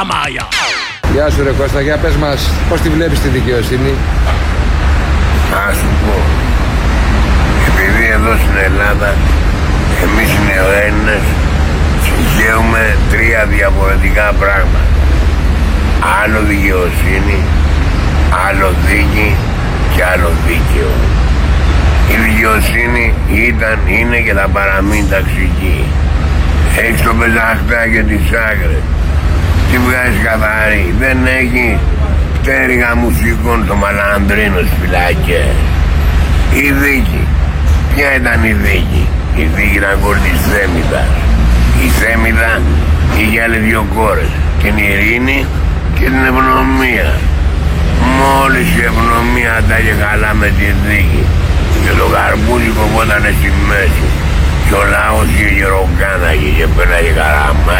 Σαμάια. Γεια σου ρε Κώστα, για πες μας πώς τη βλέπεις τη δικαιοσύνη. Να σου πω, επειδή εδώ στην Ελλάδα εμείς οι νεοέλληνες συγχαίουμε τρία διαφορετικά πράγματα. Άλλο δικαιοσύνη, άλλο δίκη και άλλο δίκαιο. Η δικαιοσύνη ήταν, είναι και θα παραμείνει ταξική. Έχεις το πεζαχτά και τις άκρες. Τι βγάζει καθαρή. Δεν έχει πτέρυγα μουσικών στο Μαλανδρίνο στις φυλακές. Η δίκη. Ποια ήταν η δίκη? Η δίκη ήταν κόρη της Θέμηδας. Η Θέμηδα είχε άλλες δύο κόρες. Την Ειρήνη και την Ευνομία. Μόλις η Ευνομία τα είχε καλά με τη δίκη και το καρπούζι κοβότανε στη μέση και ο λαός είχε γεροκάναγε και πέραγε καραμά.